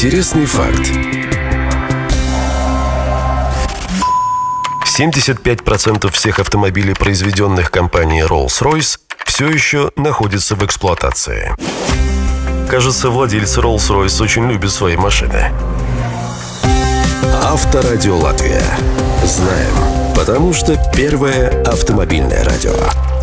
Интересный факт. 75% всех автомобилей, произведенных компанией Rolls-Royce, все еще находятся в эксплуатации. Кажется, владельцы Rolls-Royce очень любят свои машины. Авторадио Латвия. Знаем, потому что первое автомобильное радио.